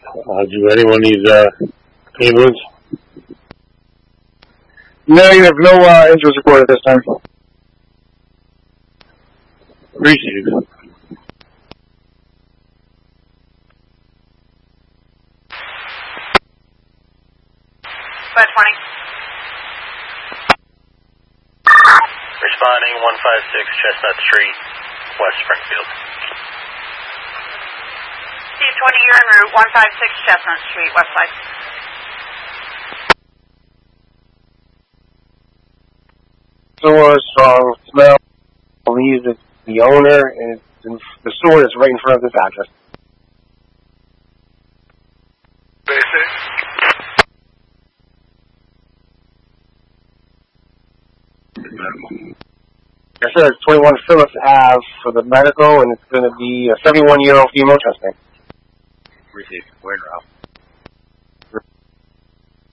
Do anyone need ambulance? Negative, no injuries reported this time. Appreciate it. 520. Responding 156 Chestnut Street, West Springfield. C20, you're en route, 156 Chestnut Street, West Side. Sewer, strong smell. Believes it's the owner, and the sewer is right in front of this address. Basic. I said it's 21 Phillips Ave for the medical, and it's going to be a 71-year-old female chest pain. Receive. Where now?